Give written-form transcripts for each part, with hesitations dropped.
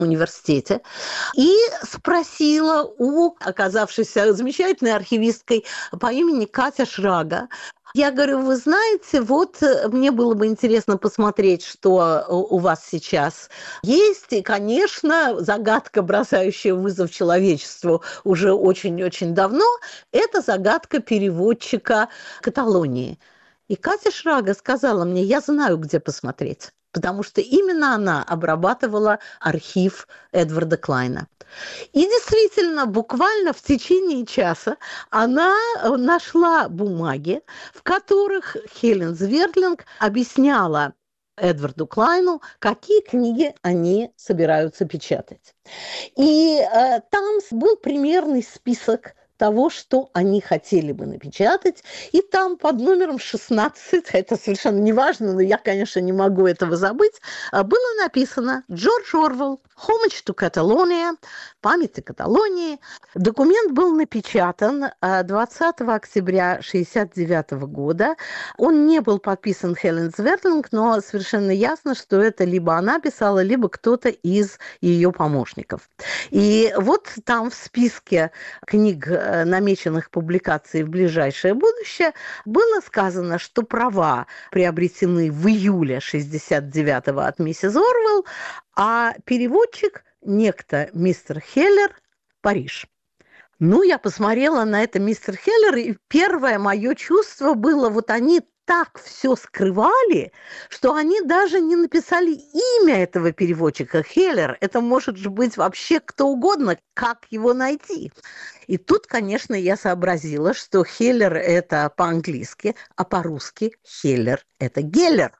университете и спросила у оказавшейся замечательной архивисткой по имени Катя Шрага. Я говорю, вы знаете, вот мне было бы интересно посмотреть, что у вас сейчас есть. И, конечно, загадка, бросающая вызов человечеству уже очень-очень давно, это загадка переводчика Каталонии. И Катя Шрага сказала мне, я знаю, где посмотреть, потому что именно она обрабатывала архив Эдварда Клайна. И действительно, буквально в течение часа она нашла бумаги, в которых Хелен Зверлинг объясняла Эдварду Клайну, какие книги они собираются печатать. И там был примерный список того, что они хотели бы напечатать. И там под номером 16, это совершенно не важно, но я, конечно, не могу этого забыть, было написано «Джордж Орвелл, Homage to Catalonia», «Память о Каталонии». Документ был напечатан 20 октября 1969 года. Он не был подписан Хелен Зверлинг, но совершенно ясно, что это либо она писала, либо кто-то из ее помощников. И вот там в списке книг, намеченных публикацией в ближайшее будущее, было сказано, что права приобретены в июле 1969-го от миссис Орвелл, а переводчик некто мистер Хеллер, Париж. Ну, я посмотрела на это мистер Хеллер, и первое мое чувство было, вот они так все скрывали, что они даже не написали имя этого переводчика Хеллер. Это может быть вообще кто угодно, как его найти. И тут, конечно, я сообразила, что Хеллер – это по-английски, а по-русски Хеллер – это Геллер.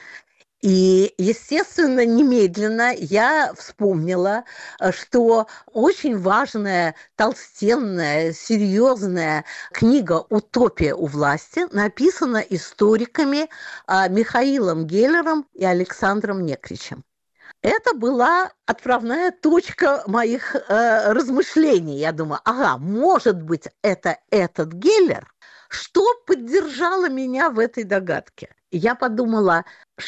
И, естественно, немедленно я вспомнила, что очень важная, толстенная, серьезная книга «Утопия у власти» написана историками Михаилом Геллером и Александром Некричем. Это была отправная точка моих размышлений. Я думаю, ага, может быть, это этот Геллер? Что поддержало меня в этой догадке? Я подумала,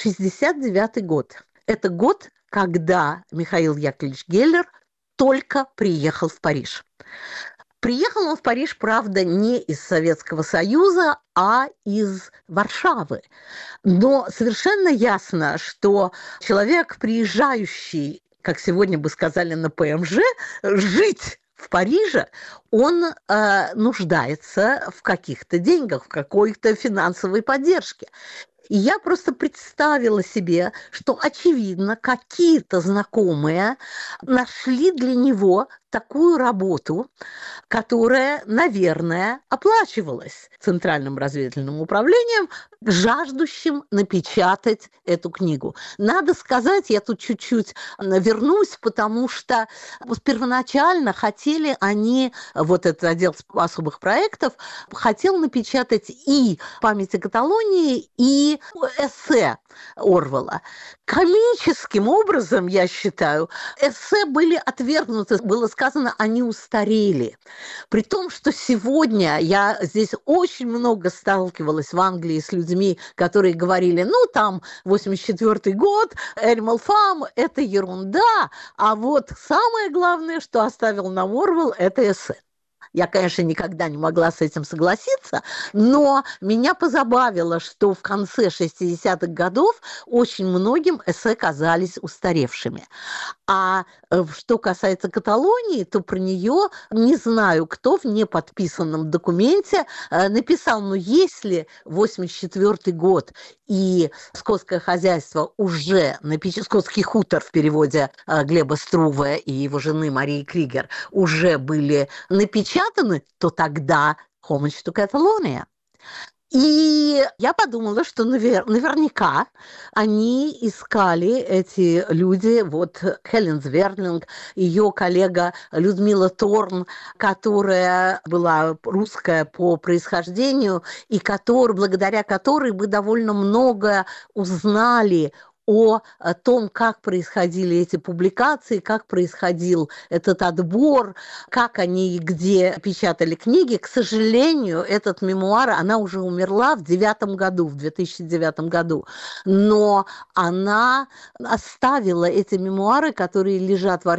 69-й год. Это год, когда Михаил Яковлевич Геллер только приехал в Париж. Приехал он в Париж, правда, не из Советского Союза, а из Варшавы. Но совершенно ясно, что человек, приезжающий, как сегодня бы сказали на ПМЖ, жить в Париже, он нуждается в каких-то деньгах, в какой-то финансовой поддержке. И я просто представила себе, что, очевидно, какие-то знакомые нашли для него такую работу, которая, наверное, оплачивалась Центральным разведывательным управлением, жаждущим напечатать эту книгу. Надо сказать, я тут чуть-чуть вернусь, потому что первоначально хотели они, вот этот отдел особых проектов, хотел напечатать и «Память о Каталонии», и эссе Орвелла. Комическим образом, я считаю, эссе были отвергнуты, было сказано, они устарели. При том, что сегодня я здесь очень много сталкивалась в Англии с людьми, которые говорили, ну, там, 84-й год, Animal Farm – это ерунда, а вот самое главное, что оставил нам Орвелл – это эссе. Я, конечно, никогда не могла с этим согласиться, но меня позабавило, что в конце 60-х годов очень многим эссе казались устаревшими. А что касается Каталонии, то про нее не знаю, кто в неподписанном документе написал, но если 84-й год и скотское хозяйство уже, скотский хутор в переводе Глеба Струве и его жены Марии Кригер уже были напечатаны, то тогда «Homage to Catalonia». И я подумала, что наверняка они искали, эти люди, вот Хелен Зверлинг, ее коллега Людмила Торн, которая была русская по происхождению, и благодаря которой мы довольно много узнали о том, как происходили эти публикации, как происходил этот отбор, как они и где печатали книги. К сожалению, этот мемуар, она уже умерла в 2009 году, но она оставила эти мемуары, которые лежат в